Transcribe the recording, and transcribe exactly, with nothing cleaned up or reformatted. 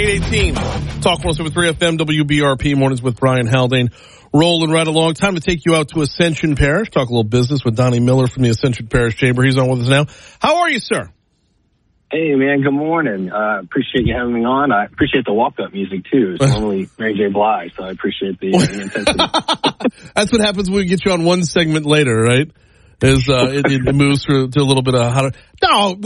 eight eighteen. Talk one oh seven point three F M, W B R P, mornings with Brian Haldane. Rolling right along. Time to take you out to Ascension Parish. Talk a little business with Donnie Miller from the Ascension Parish Chamber. He's on with us now. How are you, sir? Hey, man, good morning. I uh, appreciate you having me on. I appreciate the walk-up music, too. It's normally Mary J. Blige, so I appreciate the, uh, the intensity. That's what happens when we get you on one segment later, right? Is uh, it, it moves through to a little bit of how to... No,